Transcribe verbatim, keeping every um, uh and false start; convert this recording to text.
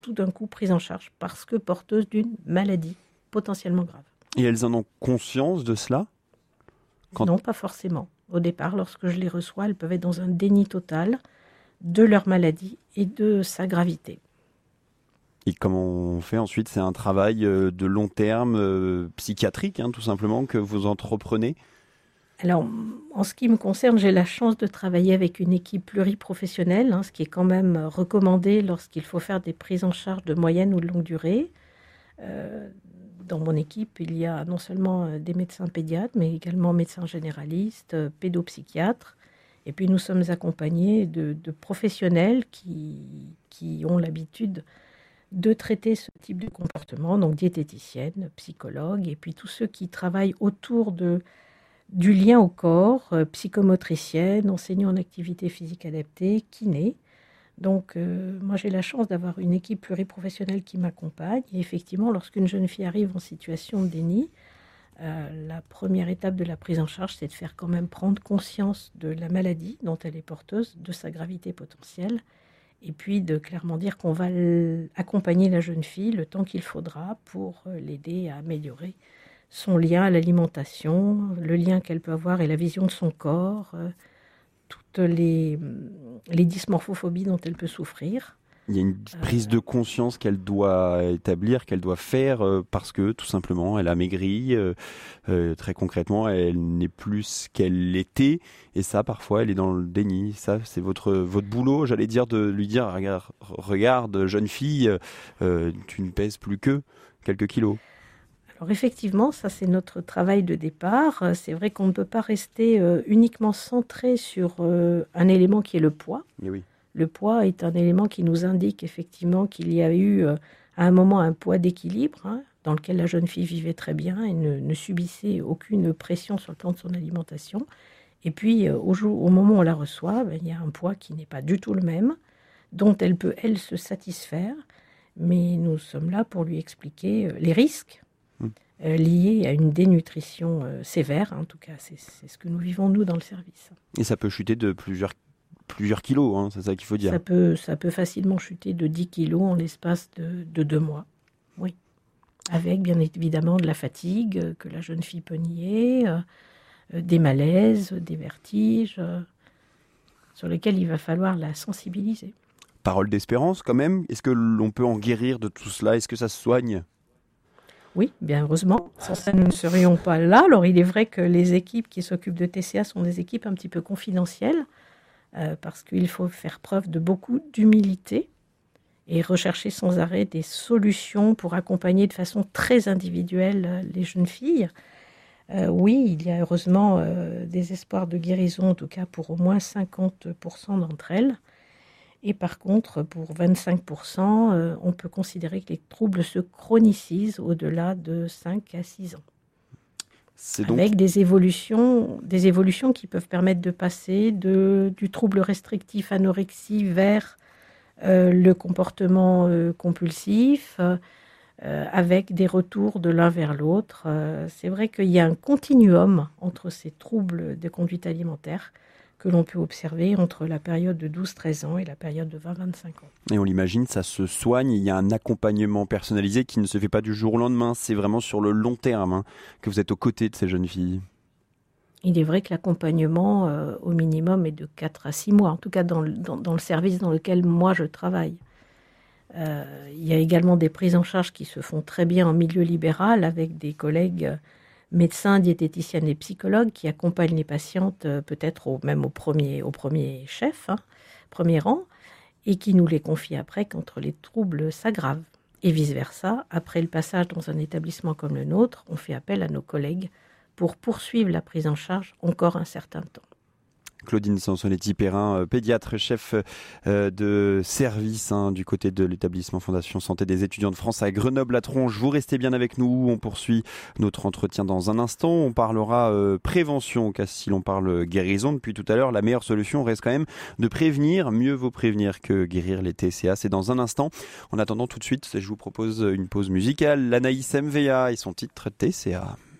tout d'un coup prises en charge parce que porteuses d'une maladie potentiellement grave. Et elles en ont conscience de cela ? Quand... Non, pas forcément. Au départ, lorsque je les reçois, elles peuvent être dans un déni total de leur maladie et de sa gravité. Et comment on fait ensuite ? C'est un travail de long terme, euh, psychiatrique, hein, tout simplement, que vous entreprenez ? Alors, en ce qui me concerne, j'ai la chance de travailler avec une équipe pluriprofessionnelle, hein, ce qui est quand même recommandé lorsqu'il faut faire des prises en charge de moyenne ou de longue durée. Euh, dans mon équipe, il y a non seulement des médecins pédiatres, mais également médecins généralistes, pédopsychiatres. Et puis, nous sommes accompagnés de, de professionnels qui, qui ont l'habitude de traiter ce type de comportement, donc diététiciennes, psychologues, et puis tous ceux qui travaillent autour de, du lien au corps, euh, psychomotriciennes, enseignants en activité physique adaptée, kinés. Donc, euh, moi, j'ai la chance d'avoir une équipe pluriprofessionnelle qui m'accompagne. Et effectivement, lorsqu'une jeune fille arrive en situation de déni, euh, la première étape de la prise en charge, c'est de faire quand même prendre conscience de la maladie dont elle est porteuse, de sa gravité potentielle, et puis de clairement dire qu'on va accompagner la jeune fille le temps qu'il faudra pour l'aider à améliorer son lien à l'alimentation, le lien qu'elle peut avoir et la vision de son corps, euh, toutes les, les dysmorphophobies dont elle peut souffrir. Il y a une prise de conscience qu'elle doit établir, qu'elle doit faire euh, parce que tout simplement elle a maigri, euh, euh, très concrètement elle n'est plus ce qu'elle était et ça parfois elle est dans le déni. Ça c'est votre, votre boulot, j'allais dire, de lui dire regarde, regarde jeune fille, euh, tu ne pèses plus que quelques kilos. Alors effectivement, ça c'est notre travail de départ. C'est vrai qu'on ne peut pas rester euh, uniquement centré sur euh, un élément qui est le poids. Et oui. Le poids est un élément qui nous indique effectivement qu'il y a eu euh, à un moment un poids d'équilibre, hein, dans lequel la jeune fille vivait très bien et ne, ne subissait aucune pression sur le plan de son alimentation. Et puis euh, au, jour, au moment où on la reçoit, ben, il y a un poids qui n'est pas du tout le même, dont elle peut, elle, se satisfaire. Mais nous sommes là pour lui expliquer euh, les risques mmh. euh, liés à une dénutrition euh, sévère. En tout cas, c'est, c'est ce que nous vivons, nous, dans le service. Et ça peut chuter de plusieurs plusieurs kilos, hein, c'est ça qu'il faut dire. Ça peut, ça peut facilement chuter de dix kilos en l'espace de, de deux mois, oui. Avec bien évidemment de la fatigue que la jeune fille peut nier, euh, des malaises, des vertiges, euh, sur lesquels il va falloir la sensibiliser. Parole d'espérance quand même, est-ce que l'on peut en guérir de tout cela ? Est-ce que ça se soigne ? Oui, bien heureusement, sans ça nous ne serions pas là. Alors il est vrai que les équipes qui s'occupent de T C A sont des équipes un petit peu confidentielles, Euh, parce qu'il faut faire preuve de beaucoup d'humilité et rechercher sans arrêt des solutions pour accompagner de façon très individuelle euh, les jeunes filles. Euh, oui, il y a heureusement euh, des espoirs de guérison, en tout cas pour au moins cinquante pour cent d'entre elles. Et par contre, pour vingt-cinq pour cent, euh, on peut considérer que les troubles se chronicisent au-delà de cinq à six ans. C'est donc... Avec des évolutions, des évolutions qui peuvent permettre de passer de, du trouble restrictif anorexie vers euh, le comportement euh, compulsif, euh, avec des retours de l'un vers l'autre. Euh, c'est vrai qu'il y a un continuum entre ces troubles de conduite alimentaire que l'on peut observer entre la période de douze à treize ans et la période de vingt à vingt-cinq ans. Et on l'imagine, ça se soigne, il y a un accompagnement personnalisé qui ne se fait pas du jour au lendemain, c'est vraiment sur le long terme hein, que vous êtes aux côtés de ces jeunes filles. Il est vrai que l'accompagnement, euh, au minimum, est de quatre à six mois, en tout cas dans le, dans, dans le service dans lequel moi je travaille. Euh, il y a également des prises en charge qui se font très bien en milieu libéral avec des collègues euh, médecins, diététiciennes et psychologues qui accompagnent les patientes euh, peut-être au, même au premier, au premier chef, hein, premier rang, et qui nous les confient après quand les troubles s'aggravent. Et vice-versa, après le passage dans un établissement comme le nôtre, on fait appel à nos collègues pour poursuivre la prise en charge encore un certain temps. Claudine Sansonetti-Perrin, pédiatre, chef de service hein, du côté de l'établissement Fondation Santé des étudiants de France à Grenoble-la-Tronche. Vous restez bien avec nous, on poursuit notre entretien dans un instant. On parlera euh, prévention, car si l'on parle guérison depuis tout à l'heure, la meilleure solution reste quand même de prévenir. Mieux vaut prévenir que guérir les T C A. C'est dans un instant. En attendant tout de suite, je vous propose une pause musicale. L'Anaïs M V A et son titre T C A.